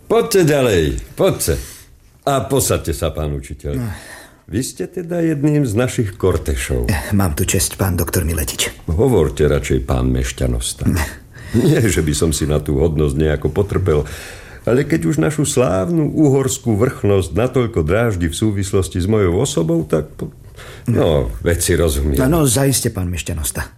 Poďte ďalej, poďte. A posaďte sa, pán učiteľ. Vy ste teda jedným z našich kortešov. Mám tu česť, pán doktor Miletič. Hovorte radšej, pán Mešťanosta. Nie, že by som si na tú hodnosť nejako potrpel, ale keď už našu slávnu uhorskú vrchnosť natoľko dráždi v súvislosti s mojou osobou, tak... No, veci rozumiem. No, zaiste, pán Mešťanosta.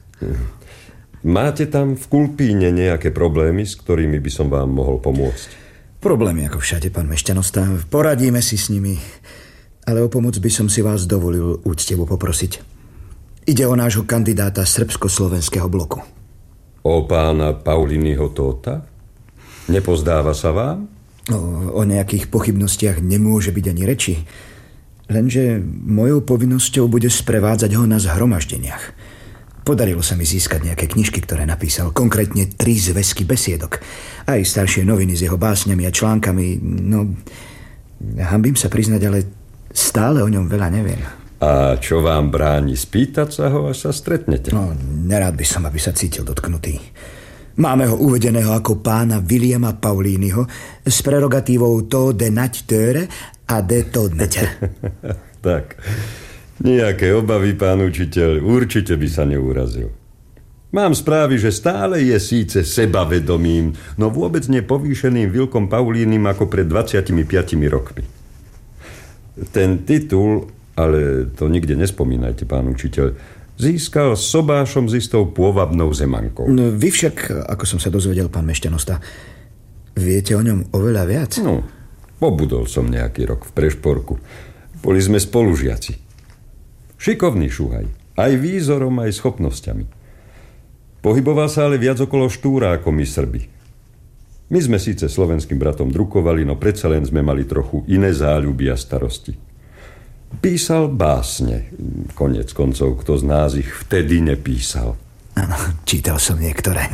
Máte tam v Kulpíne nejaké problémy, s ktorými by som vám mohol pomôcť? Problémy ako všade, pán Mešťanosta. Poradíme si s nimi... Ale o pomoc by som si vás dovolil úctivo poprosiť. Ide o nášho kandidáta srbsko-slovenského bloku. O pána Paulínyho Tóta? Nepozdáva sa vám? O nejakých pochybnostiach nemôže byť ani reči. Lenže mojou povinnosťou bude sprevádzať ho na zhromaždeniach. Podarilo sa mi získať nejaké knižky, ktoré napísal. Konkrétne 3 zväzky besiedok. Aj staršie noviny s jeho básňami a článkami. No, hanbím sa priznať, ale... Stále o ňom veľa neviem. A čo vám bráni spýtať sa ho, až sa stretnete? No, nerád by som, aby sa cítil dotknutý. Máme ho uvedeného ako pána Williama Paulínyho s prerogatívou to de nať töre a de to dneťa. Tak, nejaké obavy, pán učiteľ, určite by sa neurazil. Mám správy, že stále je síce sebavedomým, no vôbec nepovýšeným Vilkom Paulínym ako pred 25 rokmi. Ten titul, ale to nikde nespomínajte, pán učiteľ, získal sobášom s istou pôvabnou zemankou. No, vy však, ako som sa dozvedel, pán Mešťanosta, viete o ňom oveľa viac? No, pobudol som nejaký rok v Prešporku. Boli sme spolužiaci. Šikovný šuhaj, aj výzorom, aj schopnosťami. Pohyboval sa ale viac okolo Štúra ako my Srbi. My sme síce slovenským bratom drukovali, no predsa len sme mali trochu iné záľuby a starosti. Písal básne. Koniec koncov, kto z nás ich vtedy nepísal. Áno, čítal som niektoré.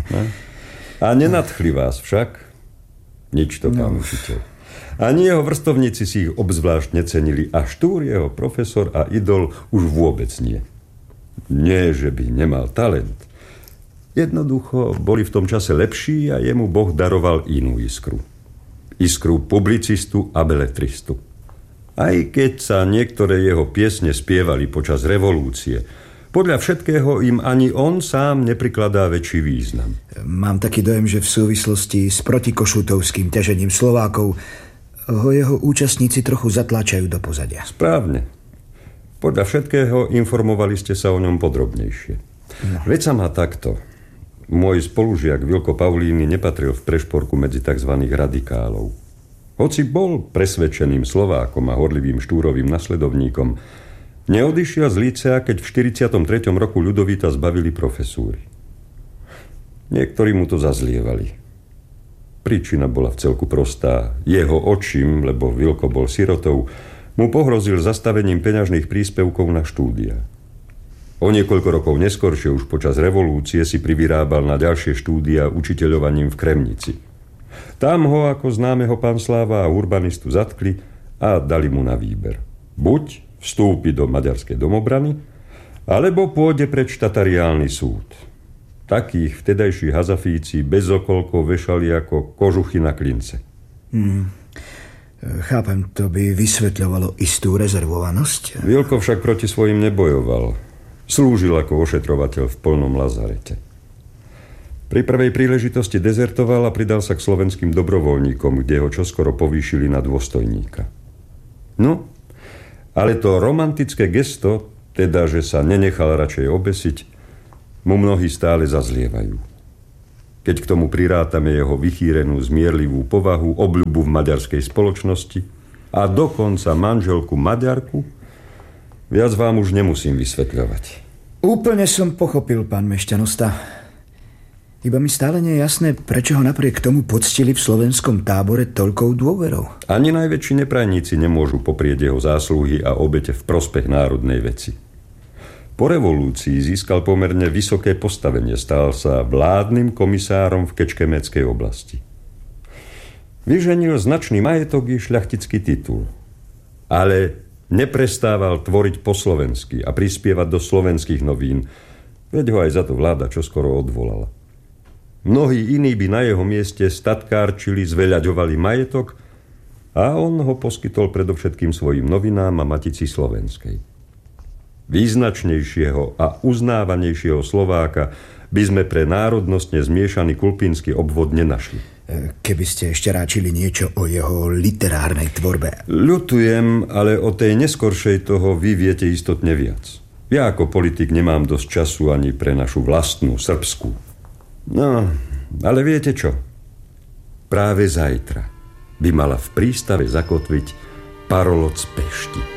A nenadchli vás však? Nič to, pán učiteľ. Ani jeho vrstovníci si ich obzvlášť necenili a Štúr, jeho profesor a idol, už vôbec nie. Nie, že by nemal talent. Jednoducho boli v tom čase lepší a jemu Boh daroval inú iskru. Iskru publicistu a beletristu. Aj keď sa niektoré jeho piesne spievali počas revolúcie, podľa všetkého im ani on sám neprikladá väčší význam. Mám taký dojem, že v súvislosti s protikošutovským ťažením Slovákov ho jeho účastníci trochu zatláčajú do pozadia. Správne. Podľa všetkého informovali ste sa o ňom podrobnejšie. No. Veď sa má takto. Môj spolužiak Vilko Paulíny nepatril v Prešporku medzi tzv. Radikálov. Hoci bol presvedčeným Slovákom a horlivým Štúrovým nasledovníkom, neodišiel z lícea, keď v 43. roku Ľudovíta zbavili profesúry. Niektorí mu to zazlievali. Príčina bola vcelku prostá. Jeho očím, lebo Vilko bol sirotou, mu pohrozil zastavením peňažných príspevkov na štúdia. O niekoľko rokov neskoršie, už počas revolúcie, si privyrábal na ďalšie štúdia učiteľovaním v Kremnici. Tam ho ako známeho pán Sláva a urbanistu zatkli a dali mu na výber. Buď vstúpi do maďarskej domobrany, alebo pôjde pred štatariálny súd. Takých vtedajší hazafíci bez okolkov vešali ako kožuchy na klince. Chápem, to by vysvetľovalo istú rezervovanosť. Vilko však proti svojim nebojoval. Slúžil ako ošetrovateľ v plnom lazarete. Pri prvej príležitosti dezertoval a pridal sa k slovenským dobrovoľníkom, kde ho čoskoro povýšili na dôstojníka. No, ale to romantické gesto, teda, že sa nenechal radšej obesiť, mu mnohí stále zazlievajú. Keď k tomu prirátame jeho vychýrenú, zmierlivú povahu, obľubu v maďarskej spoločnosti a dokonca manželku Maďarku, viac vám už nemusím vysvetľovať. Úplne som pochopil, pán Mešťanosta. Iba mi stále nie je jasné, prečo ho napriek tomu poctili v slovenskom tábore toľkou dôverou. Ani najväčší neprajníci nemôžu poprieť jeho zásluhy a obete v prospech národnej veci. Po revolúcii získal pomerne vysoké postavenie, stal sa vládnym komisárom v Kečkemeckej oblasti. Vyženil značný majetok i šľachtický titul. Ale neprestával tvoriť po slovensky a prispievať do slovenských novín, veď ho aj za to vláda čoskoro odvolala. Mnohí iní by na jeho mieste statkárčili, zveľaďovali majetok A on ho poskytol predovšetkým svojim novinám a Matici slovenskej. Význačnejšieho a uznávanejšieho Slováka by sme pre národnostne zmiešaný kulpínsky obvod nenašli. Keby ste ešte ráčili niečo o jeho literárnej tvorbe. Ľutujem, ale o tej neskoršej toho vy viete istotne viac. Ja ako politik nemám dosť času ani pre našu vlastnú srbskú. No, ale viete čo? Práve zajtra by mala v prístave zakotviť parolot z Pešti.